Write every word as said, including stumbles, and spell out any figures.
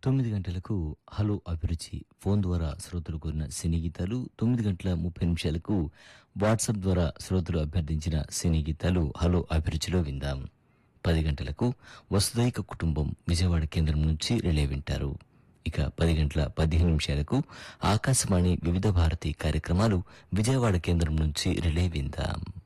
తొమ్మిది గంటలకు హలో అభిరుచి ఫోన్ ద్వారా శ్రోతలు కోరిన సినీ గీతాలు, తొమ్మిది గంటల ముప్పై నిమిషాలకు వాట్సాప్ ద్వారా శ్రోతలు అభ్యర్థించిన సినీ గీతాలు హలో అభిరుచిలో విందాం. పది గంటలకు వసుదైక కుటుంబం విజయవాడ కేంద్రం నుంచి రిలే వింటారు. ఇక పది గంటల పదిహేను నిమిషాలకు ఆకాశవాణి వివిధ భారతి కార్యక్రమాలు విజయవాడ కేంద్రం నుంచి రిలే విందాం.